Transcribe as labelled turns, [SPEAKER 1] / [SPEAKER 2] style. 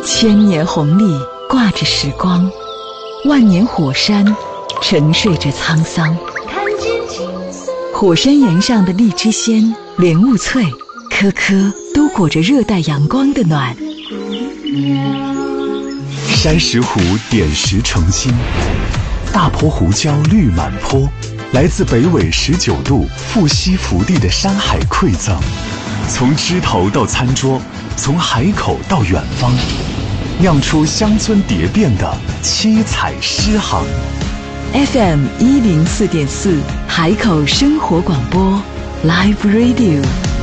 [SPEAKER 1] 千年红利挂着时光，万年火山沉睡着沧桑。
[SPEAKER 2] 看见青色
[SPEAKER 1] 火山岩上的荔枝鲜、莲雾脆，颗颗都裹着热带阳光的暖。
[SPEAKER 3] 山石湖点石成金，大坡胡椒绿满坡，来自北纬19度富硒福地的山海馈赠，从枝头到餐桌，从海口到远方，酿出乡村蝶变的七彩诗行。
[SPEAKER 1] FM104.4海口生活广播 Live Radio。